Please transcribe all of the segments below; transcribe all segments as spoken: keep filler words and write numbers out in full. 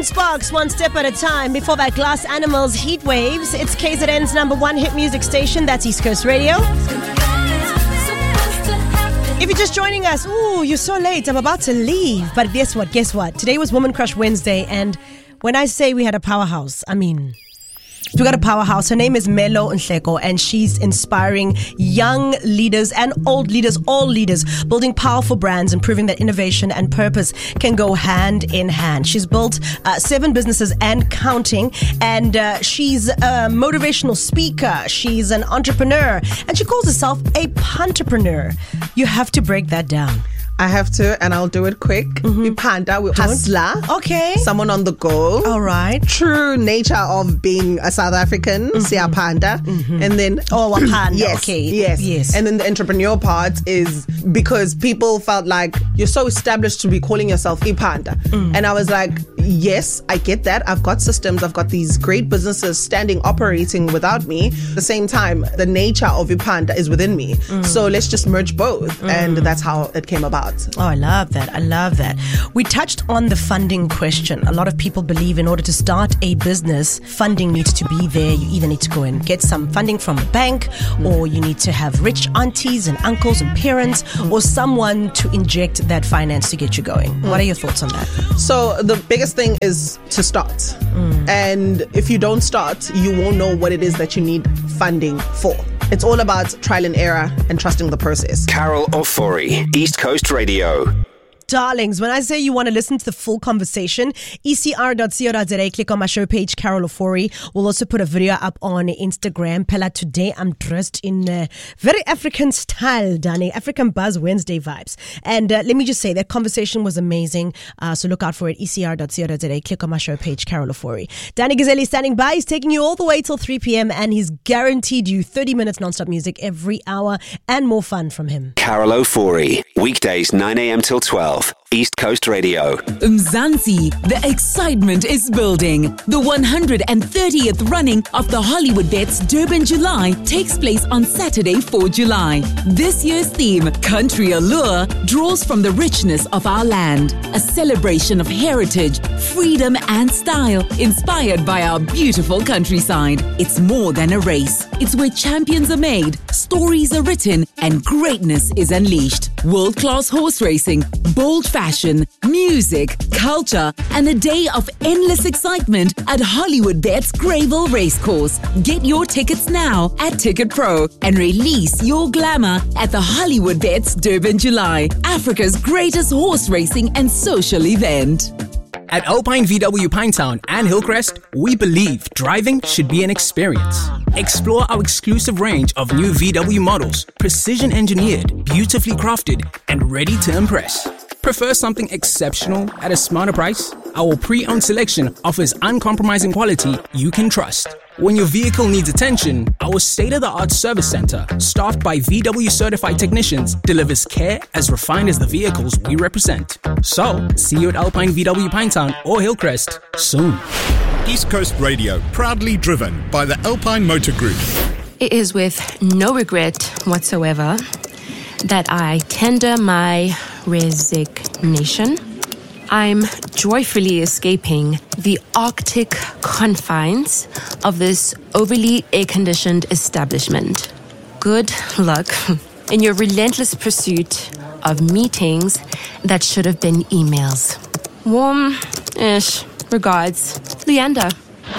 Sparks, One Step at a Time. Before that, Glass Animals, Heat Waves. It's K Z N's number one hit music station. That's East Coast Radio. If you're just joining us, ooh, you're so late. I'm about to leave. But guess what? Guess what? Today was Woman Crush Wednesday. And when I say we had a powerhouse, I mean... we got a powerhouse. Her name is Melo Nhleko, and she's inspiring young leaders and old leaders, all leaders, building powerful brands and proving that innovation and purpose can go hand in hand. She's built uh, seven businesses and counting, and uh, she's a motivational speaker. She's an entrepreneur, and she calls herself a punterpreneur. You have to break that down. I have to, and I'll do it quick. Mm-hmm. We panda, we hustler. Okay. Someone on the go. All right. True nature of being a South African, mm-hmm. Siya panda. Mm-hmm. And then... oh, a panda. Yes. Okay. Yes. Yes. And then the entrepreneur part is because people felt like you're so established to be calling yourself a panda. Mm. And I was like, yes, I get that. I've got systems. I've got these great businesses standing, operating without me. At the same time, the nature of a panda is within me. Mm. So let's just merge both. Mm. And that's how it came about. Oh, I love that. I love that. We touched on the funding question. A lot of people believe in order to start a business, funding needs to be there. You either need to go and get some funding from a bank, mm. or you need to have rich aunties and uncles and parents, mm. or someone to inject that finance to get you going. Mm. What are your thoughts on that? So the biggest thing is to start. Mm. And if you don't start, you won't know what it is that you need funding for. It's all about trial and error and trusting the process. Carol Ofori, East Coast Radio. Darlings, when I say you want to listen to the full conversation, E C R dot co dot za, click on my show page, Carol Ofori. We'll also put a video up on Instagram. Pella, today I'm dressed in uh, very African style, Danny. African Buzz Wednesday vibes. And uh, let me just say, that conversation was amazing. Uh, so look out for it, E C R dot co dot za. Click on my show page, Carol Ofori. Danny Gazelle standing by. He's taking you all the way till three p.m. and he's guaranteed you thirty minutes non-stop music every hour and more fun from him. Carol Ofori, weekdays nine a.m. till twelve. East Coast Radio. Mzansi, the excitement is building. The one hundred thirtieth running of the Hollywood Bets Durban July takes place on Saturday, the fourth of July. This year's theme, Country Allure, draws from the richness of our land. A celebration of heritage, freedom and style, inspired by our beautiful countryside. It's more than a race. It's where champions are made, stories are written, and greatness is unleashed. World-class horse racing, bold fashion, music, culture, and a day of endless excitement at Hollywood Bets Greyville Racecourse. Get your tickets now at Ticket Pro and release your glamour at the Hollywood Bets Durban July, Africa's greatest horse racing and social event. At Alpine V W Pinetown and Hillcrest, we believe driving should be an experience. Explore our exclusive range of new V W models, precision engineered, beautifully crafted, and ready to impress. Prefer something exceptional at a smarter price? Our pre-owned selection offers uncompromising quality you can trust. When your vehicle needs attention, our state-of-the-art service center, staffed by V W certified technicians, delivers care as refined as the vehicles we represent. So, see you at Alpine V W Pinetown or Hillcrest soon. East Coast Radio, proudly driven by the Alpine Motor Group. It is with no regret whatsoever that I tender my resignation. I'm joyfully escaping the Arctic confines of this overly air-conditioned establishment. Good luck in your relentless pursuit of meetings that should have been emails. Warm-ish regards, Leander.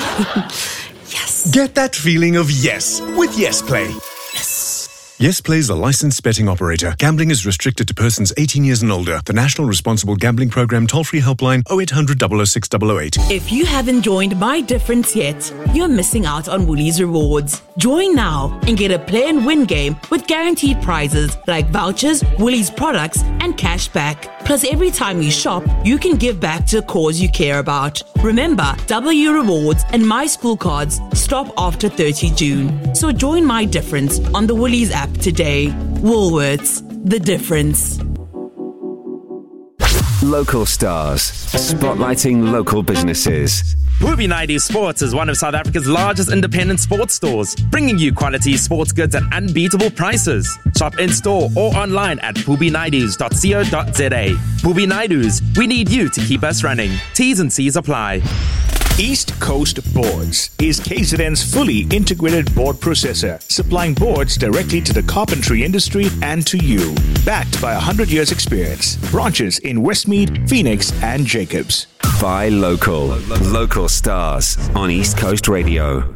Yes. Get that feeling of yes with Yes Play. Yes Play is a licensed betting operator. Gambling is restricted to persons eighteen years and older. The National Responsible Gambling Program toll-free helpline oh eight hundred, double oh six, double oh eight. If you haven't joined My Difference yet, you're missing out on Woolies rewards. Join now and get a play and win game with guaranteed prizes like vouchers, Woolies products, and cash back. Plus, every time you shop, you can give back to a cause you care about. Remember, W Rewards and My School Cards stop after thirtieth of June. So join My Difference on the Woolies app today. Woolworths, the difference. Local stars, spotlighting local businesses. Booby Naidu Sports is one of South Africa's largest independent sports stores, bringing you quality sports goods at unbeatable prices. Shop in-store or online at booby naidus dot co dot za. Booby Naidus, we need you to keep us running. T's and C's apply. East Coast Boards is K Z N's fully integrated board processor, supplying boards directly to the carpentry industry and to you. Backed by one hundred years experience. Branches in Westmead, Phoenix and Jacobs. Buy local. Local stars on East Coast Radio.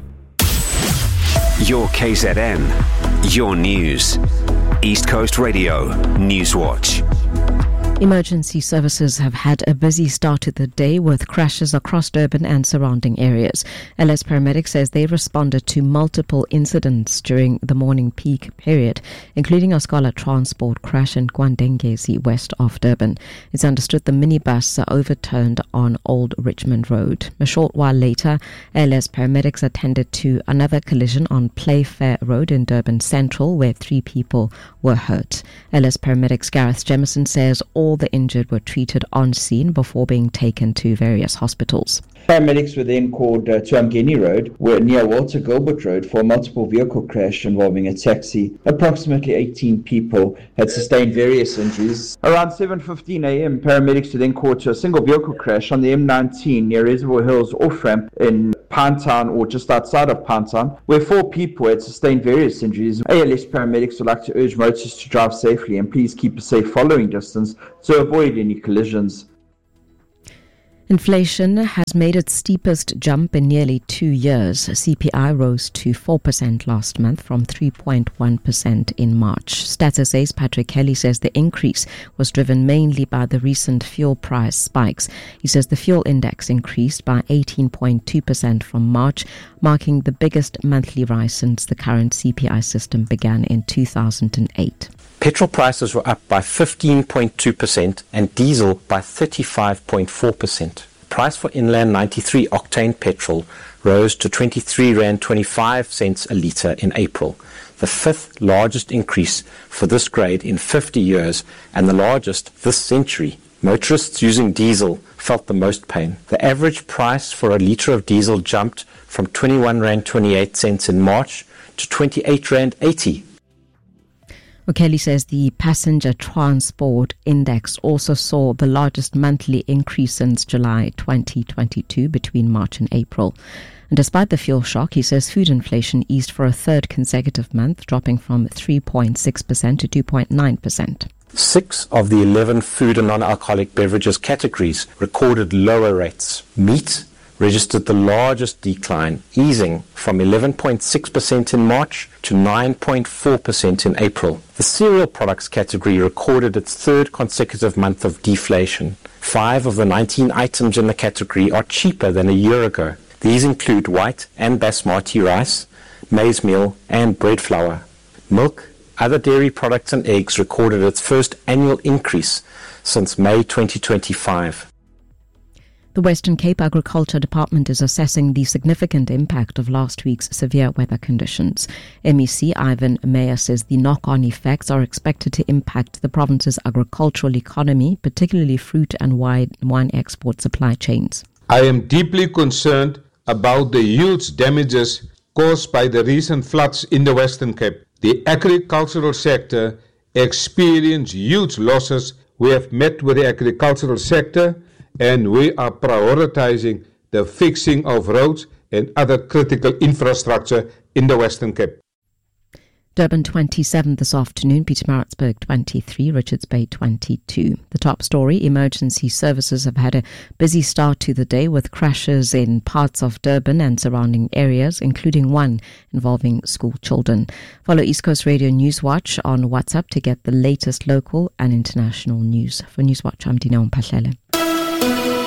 Your K Z N. Your news. East Coast Radio Newswatch. Emergency services have had a busy start to the day with crashes across Durban and surrounding areas. L S Paramedics says they responded to multiple incidents during the morning peak period, including a Scholar Transport crash in Kwandengezi, west of Durban. It's understood the minibus overturned on Old Richmond Road. A short while later, L S Paramedics attended to another collision on Playfair Road in Durban Central, where three people were hurt. L S Paramedics Gareth Jemison says all the injured were treated on scene before being taken to various hospitals. Paramedics were then called uh, to Umgeni Road, where near Walter Gilbert Road, for a multiple vehicle crash involving a taxi. Approximately eighteen people had sustained various injuries. Around seven fifteen a.m., paramedics were then called to a single vehicle crash on the M nineteen near Reservoir Hills off-ramp in Pinetown, or just outside of Pinetown, where four people had sustained various injuries. A L S paramedics would like to urge motorists to drive safely and please keep a safe following distance to avoid any collisions. Inflation has made its steepest jump in nearly two years. C P I rose to four percent last month from three point one percent in March. Stats S A's Patrick Kelly says the increase was driven mainly by the recent fuel price spikes. He says the fuel index increased by eighteen point two percent from March, marking the biggest monthly rise since the current C P I system began in two thousand eight. Petrol prices were up by fifteen point two percent and diesel by thirty-five point four percent. Price for inland ninety-three octane petrol rose to twenty-three rand twenty-five cents a litre in April, the fifth largest increase for this grade in fifty years and the largest this century. Motorists using diesel felt the most pain. The average price for a litre of diesel jumped from twenty-one rand twenty-eight cents in March to twenty-eight rand eighty. Kelly says the passenger transport index also saw the largest monthly increase since July twenty twenty-two between March and April. And despite the fuel shock, he says food inflation eased for a third consecutive month, dropping from three point six percent to two point nine percent. Six of the eleven food and non-alcoholic beverages categories recorded lower rates. Meat registered the largest decline, easing from eleven point six percent in March to nine point four percent in April. The cereal products category recorded its third consecutive month of deflation. Five of the nineteen items in the category are cheaper than a year ago. These include white and basmati rice, maize meal, and bread flour. Milk, other dairy products and eggs recorded its first annual increase since May twenty twenty-five. The Western Cape Agriculture Department is assessing the significant impact of last week's severe weather conditions. M E C Ivan Meyer says the knock-on effects are expected to impact the province's agricultural economy, particularly fruit and wine, wine export supply chains. I am deeply concerned about the huge damages caused by the recent floods in the Western Cape. The agricultural sector experienced huge losses. We have met with the agricultural sector and we are prioritizing the fixing of roads and other critical infrastructure in the Western Cape. Durban twenty-seven this afternoon, Pietermaritzburg twenty-three, Richards Bay twenty-two. The top story, emergency services have had a busy start to the day with crashes in parts of Durban and surrounding areas, including one involving school children. Follow East Coast Radio Newswatch on WhatsApp to get the latest local and international news. For Newswatch, I'm Dina Mpahlele.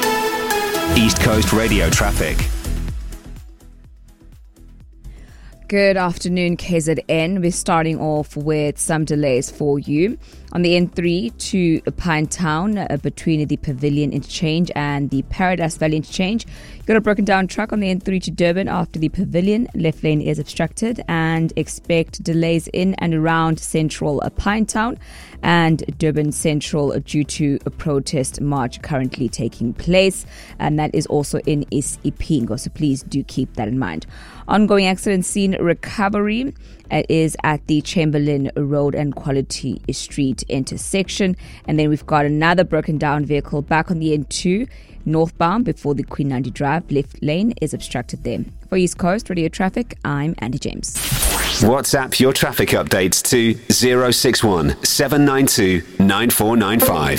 East Coast Radio traffic. Good afternoon, K Z N. We're starting off with some delays for you. On the N three to Pinetown, uh, between the Pavilion Interchange and the Paradise Valley Interchange. You've got a broken down truck on the N three to Durban after the Pavilion. Left lane is obstructed, and expect delays in and around central uh, Pinetown and Durban Central due to a protest march currently taking place. And that is also in Isipingo, so please do keep that in mind. Ongoing accident scene recovery is at the Chamberlain Road and Quality Street intersection. And then we've got another broken down vehicle back on the N two northbound before the Queen Nandi Drive. Left lane is obstructed there. For East Coast Radio Traffic, I'm Andy James. WhatsApp your traffic updates to zero six one seven nine two nine four nine five.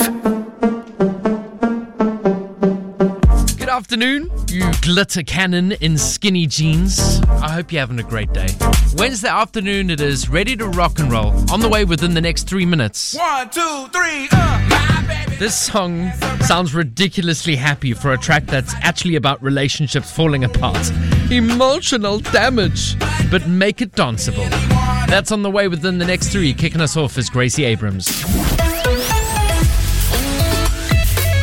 Good afternoon, you glitter cannon in skinny jeans. I hope you're having a great day. Wednesday afternoon it is, ready to rock and roll. On the way within the next three minutes. One, two, three, uh, my baby. This song sounds ridiculously happy for a track that's actually about relationships falling apart. Emotional damage, but make it danceable. That's on the way within the next three. Kicking us off is Gracie Abrams.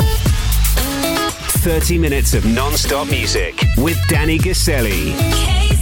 thirty minutes of non-stop music with Danny Gaselli.